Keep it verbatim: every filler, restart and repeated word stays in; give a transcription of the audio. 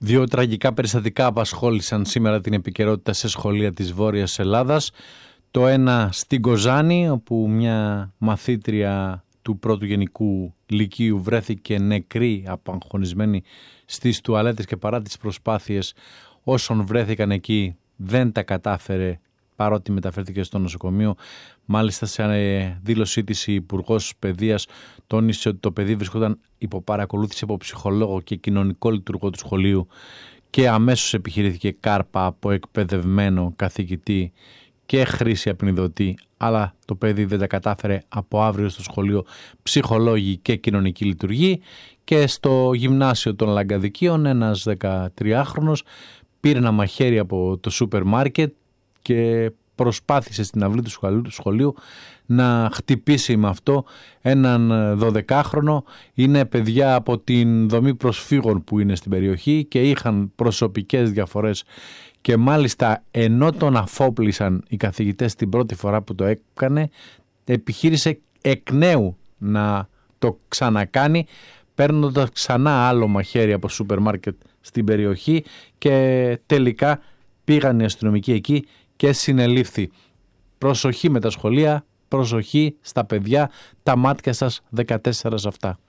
Δύο τραγικά περιστατικά απασχόλησαν σήμερα την επικαιρότητα σε σχολεία της Βόρειας Ελλάδας. Το ένα στην Κοζάνη, όπου μια μαθήτρια του πρώτου γενικού λυκείου βρέθηκε νεκρή, απαγχωνισμένη στις τουαλέτες και παρά τις προσπάθειες όσων βρέθηκαν εκεί δεν τα κατάφερε, παρότι μεταφέρθηκε στο νοσοκομείο. Μάλιστα σε δήλωσή της η Υπουργός Παιδείας τόνισε ότι το παιδί βρισκόταν υπό παρακολούθηση από ψυχολόγο και κοινωνικό λειτουργό του σχολείου και αμέσως επιχειρήθηκε κάρπα από εκπαιδευμένο καθηγητή και χρήση απεινιδωτή, αλλά το παιδί δεν τα κατάφερε. Από αύριο στο σχολείο ψυχολόγοι και κοινωνική λειτουργή. Και στο γυμνάσιο των Λαγκαδικίων ένας δεκατριάχρονος πήρε ένα μαχαίρι από το σούπερ μάρκετ και προσπάθησε στην αυλή του σχολείου να χτυπήσει με αυτό έναν δωδεκάχρονο. Είναι παιδιά από την δομή προσφύγων που είναι στην περιοχή και είχαν προσωπικές διαφορές και μάλιστα ενώ τον αφόπλησαν οι καθηγητές την πρώτη φορά που το έκανε, επιχείρησε εκ νέου να το ξανακάνει, παίρνοντας ξανά άλλο μαχαίρι από σούπερ μάρκετ στην περιοχή και τελικά πήγαν οι αστυνομικοί εκεί και συνελήφθη. Προσοχή με τα σχολεία, προσοχή στα παιδιά, τα μάτια σας δεκατέσσερα σε αυτά.